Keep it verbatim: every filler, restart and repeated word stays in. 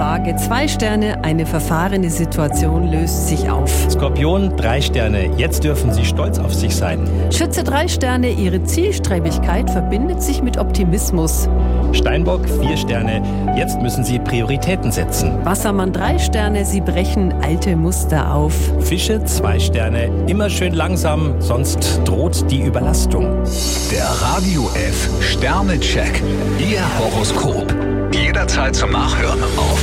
Waage zwei Sterne, eine verfahrene Situation löst sich auf. Skorpion drei Sterne, jetzt dürfen Sie stolz auf sich sein. Schütze drei Sterne, Ihre Zielstrebigkeit verbindet sich mit Optimismus. Steinbock vier Sterne, jetzt müssen Sie Prioritäten setzen. Wassermann drei Sterne, Sie brechen alte Muster auf. Fische zwei Sterne, immer schön langsam, sonst droht die Überlastung. Der Radio F Sternecheck. Ihr Horoskop. Jederzeit zum Nachhören auf